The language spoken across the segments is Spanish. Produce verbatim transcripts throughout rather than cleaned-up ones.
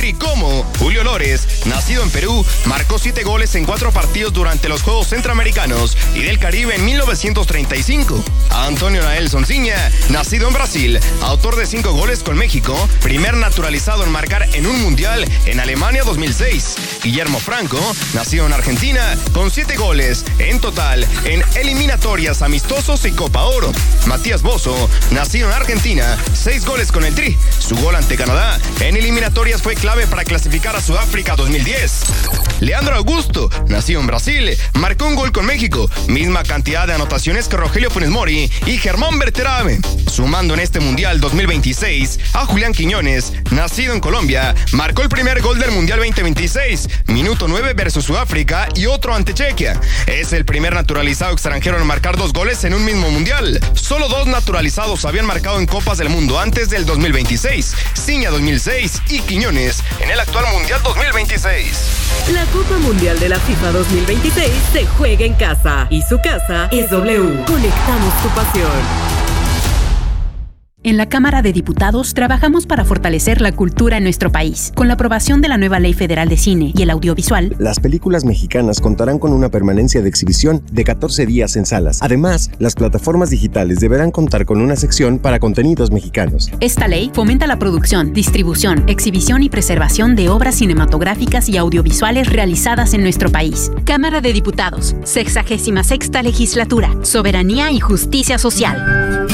Tri como Julio Lores, nacido en Perú, marcó siete goles en cuatro partidos durante los Juegos Centroamericanos y del Caribe en mil novecientos treinta y cinco. Antonio Nael Sonsiña, nacido en Brasil, autor de cinco goles con México, primer naturalizado en marcar en un mundial en Alemania dos mil seis. Guillermo Franco, nacido en Argentina, con siete goles en total en eliminatorias, amistosos y Copa Oro. Matías Bozo, nacido en Argentina, seis goles con el Tri. Su gol ante Canadá en eliminatorias fue clave para clasificar a Sudáfrica dos mil diez. Leandro Augusto, nacido en Brasil, marcó un gol con México, misma cantidad de anotaciones que Rogelio Funes Mori y Germán Berterame. Sumando en este Mundial dos mil veintiséis a Julián Quiñones, nacido en Colombia, marcó el primer gol del Mundial veinte veintiséis, minuto nueve versus Sudáfrica y otro ante Chequia. Es el primer naturalizado extranjero en marcar dos goles en un mismo Mundial. Solo dos naturalizados habían marcado en Copas del Mundo antes del dos mil veintiséis, Ciña dos mil seis y Quiñones en el actual Mundial dos mil veintiséis. La Copa Mundial de la FIFA dos mil veintiséis se juega en casa y su casa es W. Conectamos tu pasión. En la Cámara de Diputados trabajamos para fortalecer la cultura en nuestro país. Con la aprobación de la nueva Ley Federal de Cine y el Audiovisual, las películas mexicanas contarán con una permanencia de exhibición de catorce días en salas. Además, las plataformas digitales deberán contar con una sección para contenidos mexicanos. Esta ley fomenta la producción, distribución, exhibición y preservación de obras cinematográficas y audiovisuales realizadas en nuestro país. Cámara de Diputados, sexagésima sexta legislatura, soberanía y justicia social.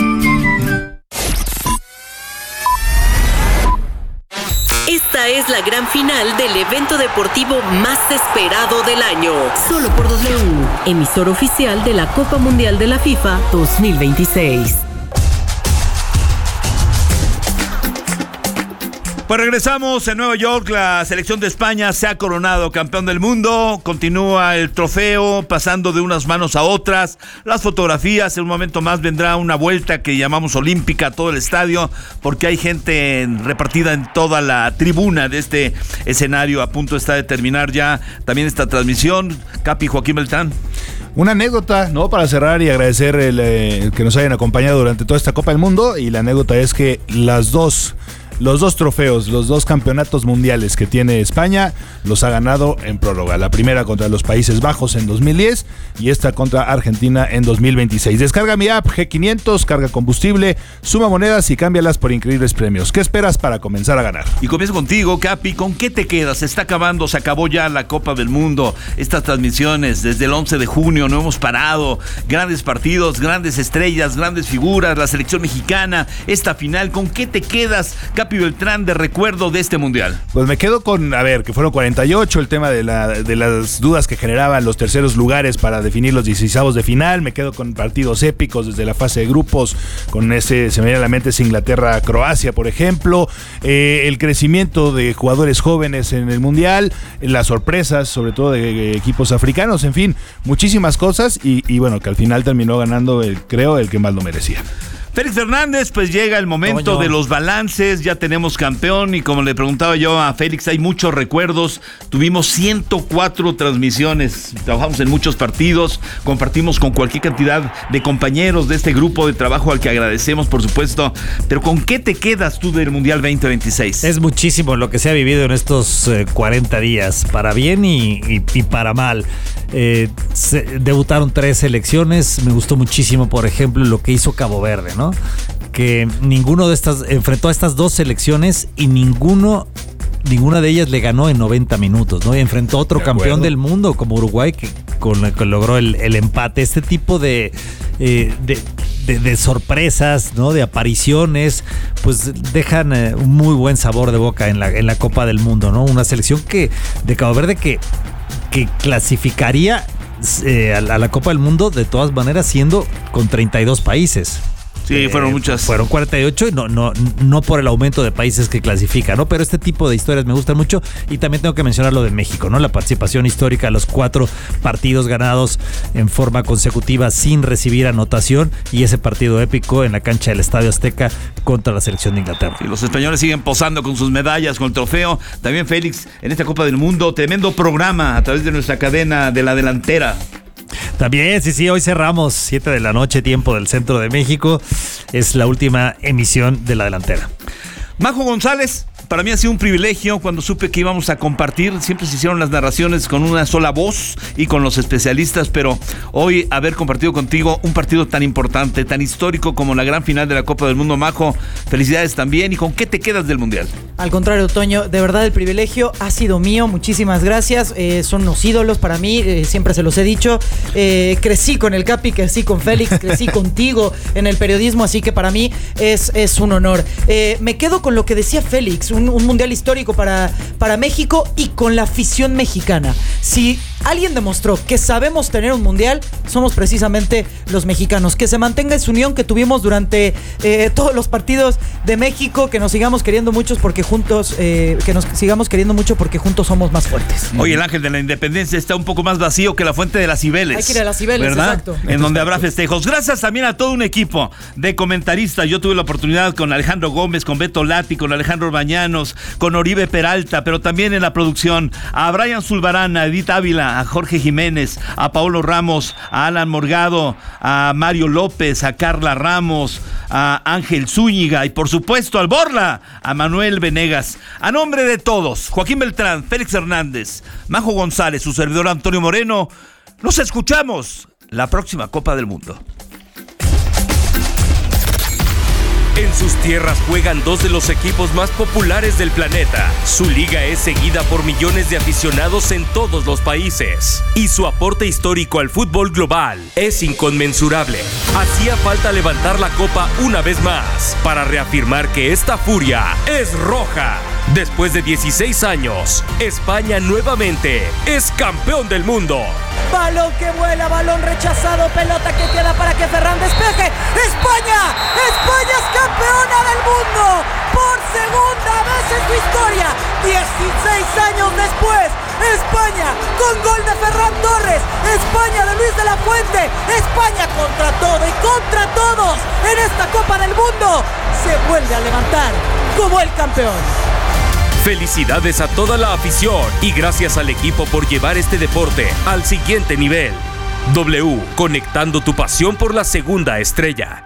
Esta es la gran final del evento deportivo más esperado del año. Solo por W, emisor oficial de la Copa Mundial de la FIFA dos mil veintiséis. Pues regresamos en Nueva York. La selección de España se ha coronado campeón del mundo. Continúa el trofeo pasando de unas manos a otras. Las fotografías, en un momento más vendrá una vuelta que llamamos olímpica a todo el estadio, porque hay gente repartida en toda la tribuna de este escenario. A punto está de terminar ya también esta transmisión. Capi, Joaquín Beltrán. Una anécdota, ¿no? Para cerrar y agradecer el, el que nos hayan acompañado durante toda esta Copa del Mundo. Y la anécdota es que las dos... Los dos trofeos, los dos campeonatos mundiales que tiene España, los ha ganado en prórroga. La primera contra los Países Bajos en dos mil diez y esta contra Argentina en dos mil veintiséis. Descarga mi app G quinientos, carga combustible, suma monedas y cámbialas por increíbles premios. ¿Qué esperas para comenzar a ganar? Y comienzo contigo, Capi. ¿Con qué te quedas? Se está acabando, se acabó ya la Copa del Mundo. Estas transmisiones desde el once de junio no hemos parado. Grandes partidos, grandes estrellas, grandes figuras, la selección mexicana, esta final. ¿Con qué te quedas, Capi Beltrán, de recuerdo de este mundial? Pues me quedo con, a ver, que fueron cuarenta y ocho, el tema de, la, de las dudas que generaban los terceros lugares para definir los dieciseisavos de final. Me quedo con partidos épicos desde la fase de grupos, con ese, se me viene a la mente ese Inglaterra-Croacia, por ejemplo, eh, el crecimiento de jugadores jóvenes en el mundial, las sorpresas, sobre todo de, de equipos africanos, en fin, muchísimas cosas y, y bueno, que al final terminó ganando, el, creo, el que más lo merecía. Félix Fernández, pues llega el momento Toño. de los balances, ya tenemos campeón y como le preguntaba yo a Félix, hay muchos recuerdos, tuvimos ciento cuatro transmisiones, trabajamos en muchos partidos, compartimos con cualquier cantidad de compañeros de este grupo de trabajo al que agradecemos, por supuesto, pero ¿con qué te quedas tú del Mundial veinte veintiséis? Es muchísimo lo que se ha vivido en estos eh, cuarenta días, para bien y, y, y para mal. Eh, se, debutaron tres selecciones, me gustó muchísimo, por ejemplo, lo que hizo Cabo Verde, ¿no? Que ninguno de estas enfrentó a estas dos selecciones y ninguno ninguna de ellas le ganó en noventa minutos, ¿no? Y enfrentó a otro de campeón del mundo como Uruguay que con el que logró el, el empate. Este tipo de, eh, de, de de sorpresas, ¿no? De apariciones, pues dejan eh, un muy buen sabor de boca en la en la Copa del Mundo, ¿no? Una selección que de Cabo Verde que que clasificaría eh, a, la, a la Copa del Mundo de todas maneras siendo con treinta y dos países. Sí, fueron muchas. Fueron cuarenta y ocho y no, no, no por el aumento de países que clasifican, ¿no? Pero este tipo de historias me gustan mucho y también tengo que mencionar lo de México, ¿no? La participación histórica, los cuatro partidos ganados en forma consecutiva sin recibir anotación y ese partido épico en la cancha del Estadio Azteca contra la selección de Inglaterra. Y los españoles siguen posando con sus medallas, con el trofeo. También Félix, en esta Copa del Mundo, tremendo programa a través de nuestra cadena de La Delantera. También, sí, sí, hoy cerramos siete de la noche, tiempo del centro de México. Es la última emisión de La Delantera. Majo González, para mí ha sido un privilegio cuando supe que íbamos a compartir. Siempre se hicieron las narraciones con una sola voz y con los especialistas, pero hoy haber compartido contigo un partido tan importante, tan histórico como la gran final de la Copa del Mundo, Majo, felicidades también. ¿Y con qué te quedas del Mundial? Al contrario, Toño, de verdad el privilegio ha sido mío, muchísimas gracias, eh, son unos ídolos para mí, eh, siempre se los he dicho, eh, crecí con el Capi, crecí con Félix, crecí contigo en el periodismo, así que para mí es, es un honor. Eh, me quedo con lo que decía Félix, un, un mundial histórico para, para México y con la afición mexicana. Si alguien demostró que sabemos tener un mundial, somos precisamente los mexicanos. Que se mantenga esa unión que tuvimos durante eh, todos los partidos de México, que nos sigamos queriendo muchos porque juntos, eh, que nos sigamos queriendo mucho porque juntos somos más fuertes. Oye, el Ángel de la Independencia está un poco más vacío que la Fuente de las Cibeles. Hay que ir a las Cibeles, ¿verdad? exacto. En donde habrá festejos. Gracias también a todo un equipo de comentaristas. Yo tuve la oportunidad con Alejandro Gómez, con Beto Lati, con Alejandro Bañanos, con Oribe Peralta, pero también en la producción a Brian Zulbarán, a Edith Ávila, a Jorge Jiménez, a Paolo Ramos, a Alan Morgado, a Mario López, a Carla Ramos, a Ángel Zúñiga y por supuesto al Borla, a Manuel Venegas. A nombre de todos, Joaquín Beltrán, Félix Hernández, Majo González, su servidor Antonio Moreno, nos escuchamos la próxima Copa del Mundo. En sus tierras juegan dos de los equipos más populares del planeta. Su liga es seguida por millones de aficionados en todos los países. Y su aporte histórico al fútbol global es inconmensurable. Hacía falta levantar la copa una vez más para reafirmar que esta furia es roja. Después de dieciséis años, España nuevamente es campeón del mundo. Balón que vuela, balón rechazado, pelota que queda para que Ferran despeje. ¡España! ¡España es campeona del mundo! Por segunda vez en su historia, dieciséis años después, España con gol de Ferran Torres, España de Luis de la Fuente, España contra todo y contra todos en esta Copa del Mundo se vuelve a levantar como el campeón. Felicidades a toda la afición y gracias al equipo por llevar este deporte al siguiente nivel. W, conectando tu pasión por la segunda estrella.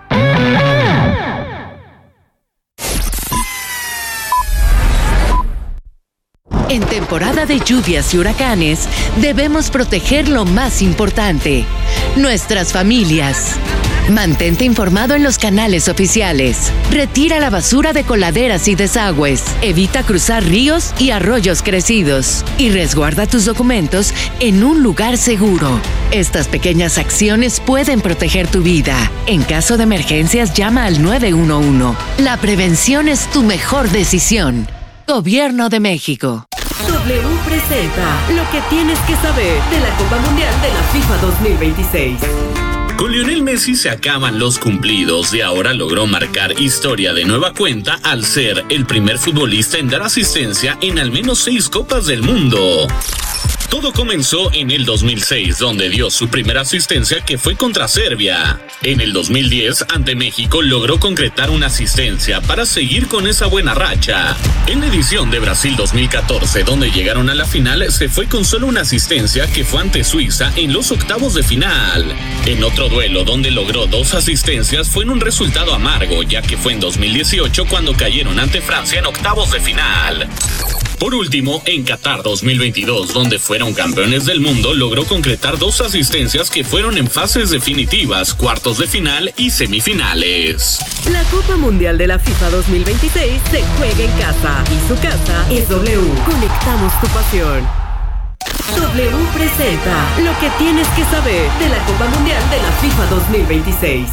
En temporada de lluvias y huracanes, debemos proteger lo más importante, nuestras familias. Mantente informado en los canales oficiales. Retira la basura de coladeras y desagües. Evita cruzar ríos y arroyos crecidos. Y resguarda tus documentos en un lugar seguro. Estas pequeñas acciones pueden proteger tu vida. En caso de emergencias, llama al nueve uno uno. La prevención es tu mejor decisión. Gobierno de México. W presenta lo que tienes que saber de la Copa Mundial de la FIFA dos mil veintiséis. Con Lionel Messi se acaban los cumplidos y ahora logró marcar historia de nueva cuenta al ser el primer futbolista en dar asistencia en al menos seis Copas del Mundo. Todo comenzó en el dos mil seis, donde dio su primera asistencia que fue contra Serbia. En el dos mil diez, ante México, logró concretar una asistencia para seguir con esa buena racha. En la edición de Brasil dos mil catorce, donde llegaron a la final, se fue con solo una asistencia que fue ante Suiza en los octavos de final. En otro duelo donde logró dos asistencias fue en un resultado amargo, ya que fue en dos mil dieciocho cuando cayeron ante Francia en octavos de final. Por último, en Qatar dos mil veintidós, donde fueron campeones del mundo, logró concretar dos asistencias que fueron en fases definitivas, cuartos de final y semifinales. La Copa Mundial de la FIFA dos mil veintiséis se juega en casa y su casa es W. Conectamos tu pasión. W presenta lo que tienes que saber de la Copa Mundial de la FIFA dos mil veintiséis.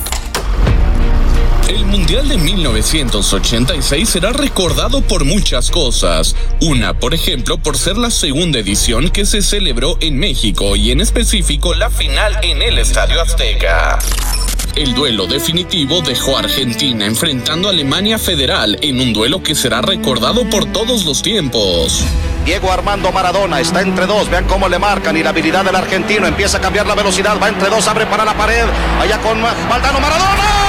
El Mundial de mil novecientos ochenta y seis será recordado por muchas cosas. Una, por ejemplo, por ser la segunda edición que se celebró en México y en específico la final en el Estadio Azteca. El duelo definitivo dejó a Argentina enfrentando a Alemania Federal en un duelo que será recordado por todos los tiempos. Diego Armando Maradona está entre dos, vean cómo le marcan y la habilidad del argentino empieza a cambiar la velocidad, va entre dos, abre para la pared, allá con Valdano Maradona.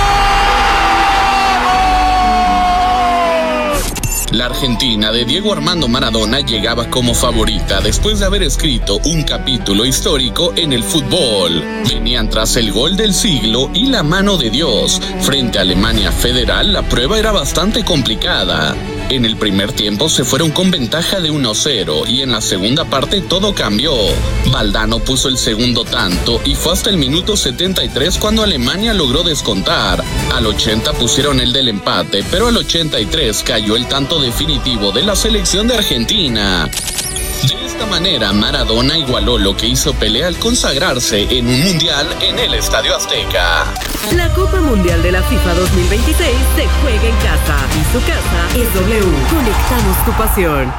La Argentina de Diego Armando Maradona llegaba como favorita después de haber escrito un capítulo histórico en el fútbol. Venían tras el gol del siglo y la mano de Dios. Frente a Alemania Federal, la prueba era bastante complicada. En el primer tiempo se fueron con ventaja de uno cero y en la segunda parte todo cambió. Valdano puso el segundo tanto y fue hasta el minuto setenta y tres cuando Alemania logró descontar. Al ochenta pusieron el del empate, pero al ochenta y tres cayó el tanto definitivo de la selección de Argentina. De esta manera, Maradona igualó lo que hizo Pelé al consagrarse en un mundial en el Estadio Azteca. La Copa Mundial de la FIFA dos mil veintiséis se juega en casa y su casa es W. Conectamos tu pasión.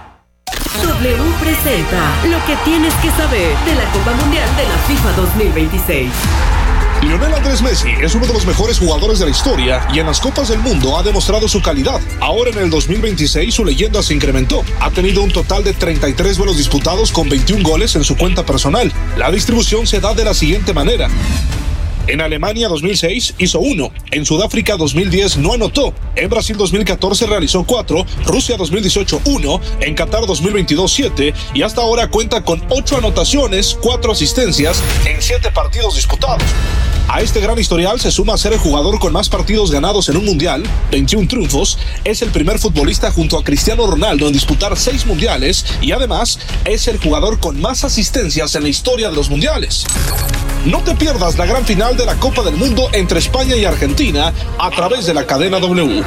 W presenta lo que tienes que saber de la Copa Mundial de la FIFA dos mil veintiséis. Lionel Andrés Messi es uno de los mejores jugadores de la historia y en las Copas del Mundo ha demostrado su calidad. Ahora en el dos mil veintiséis su leyenda se incrementó. Ha tenido un total de treinta y tres duelos disputados con veintiún goles en su cuenta personal. La distribución se da de la siguiente manera. En Alemania dos mil seis hizo uno, en Sudáfrica dos mil diez no anotó, en Brasil dos mil catorce realizó cuatro, Rusia dos mil dieciocho uno, en Qatar dos mil veintidós siete y hasta ahora cuenta con ocho anotaciones, cuatro asistencias en siete partidos disputados. A este gran historial se suma ser el jugador con más partidos ganados en un mundial, veintiún triunfos, es el primer futbolista junto a Cristiano Ronaldo en disputar seis mundiales y además es el jugador con más asistencias en la historia de los mundiales. No te pierdas la gran final de la Copa del Mundo entre España y Argentina a través de la cadena W.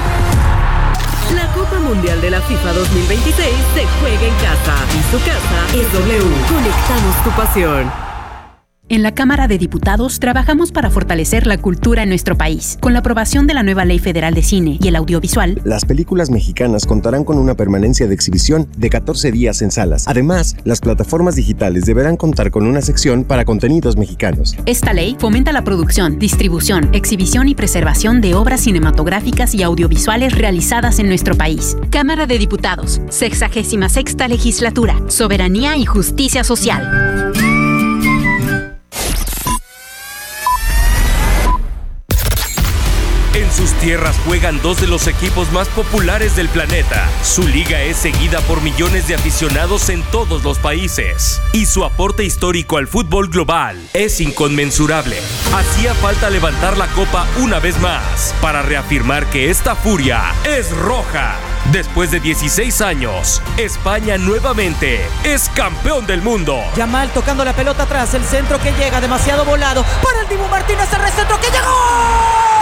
La Copa Mundial de la FIFA dos mil veintiséis se juega en casa y su casa es W. Conectamos tu pasión. En la Cámara de Diputados trabajamos para fortalecer la cultura en nuestro país. Con la aprobación de la nueva Ley Federal de Cine y el Audiovisual, las películas mexicanas contarán con una permanencia de exhibición de catorce días en salas. Además, las plataformas digitales deberán contar con una sección para contenidos mexicanos. Esta ley fomenta la producción, distribución, exhibición y preservación de obras cinematográficas y audiovisuales realizadas en nuestro país. Cámara de Diputados, sexagésima sexta Legislatura, Soberanía y Justicia Social. En sus tierras juegan dos de los equipos más populares del planeta. Su liga es seguida por millones de aficionados en todos los países. Y su aporte histórico al fútbol global es inconmensurable. Hacía falta levantar la copa una vez más para reafirmar que esta furia es roja. Después de dieciséis años, España nuevamente es campeón del mundo. Yamal tocando la pelota atrás, el centro que llega demasiado volado. Para el Dibu Martínez, el recentro que llegó.